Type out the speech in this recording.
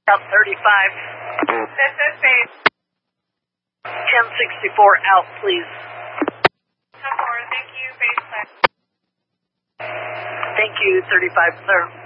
Out 35. This is base. 1064 out, please. 10-4, thank you, base 6. Thank you, 35, sir.